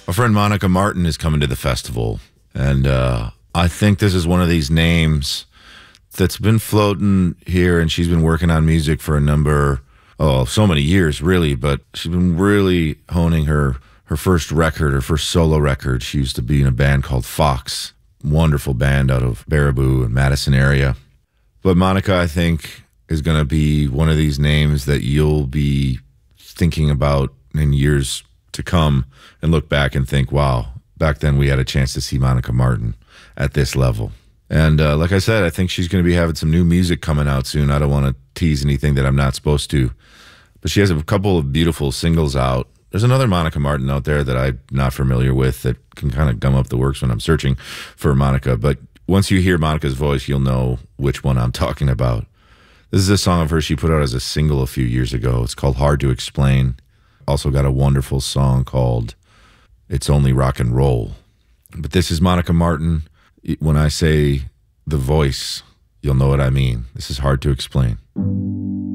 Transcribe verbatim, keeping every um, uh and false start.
Our friend Monica Martin is coming to the festival, and uh, I think this is one of these names that's been floating here, and she's been working on music for a number, oh, so many years, really, but she's been really honing her, her first record, her first solo record. She used to be in a band called Fox, wonderful band out of Baraboo and Madison area. But Monica, I think, is going to be one of these names that you'll be thinking about in years to come and look back and think, wow, back then we had a chance to see Monica Martin at this level. And uh, like I said, I think she's going to be having some new music coming out soon. I don't want to tease anything that I'm not supposed to. But she has a couple of beautiful singles out. There's another Monica Martin out there that I'm not familiar with that can kind of gum up the works when I'm searching for Monica. But once you hear Monica's voice, you'll know which one I'm talking about. This is a song of hers she put out as a single a few years ago. It's called Hard to Explain. Also got a wonderful song called It's Only Rock and Roll. But this is Monica Martin. When I say the voice, you'll know what I mean. This is Hard to Explain.